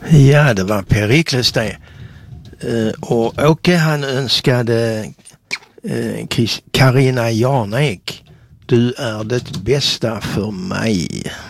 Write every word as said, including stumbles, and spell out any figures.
Ja, det var Perikles det. Uh, och Åke han önskade uh, Carina Jarnek. Du är det bästa för mig.